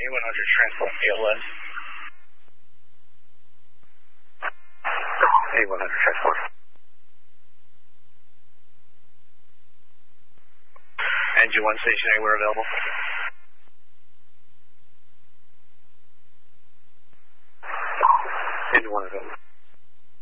A100 transport PLS. A100 transport. Engine 1 station anywhere available? Engine 1 available.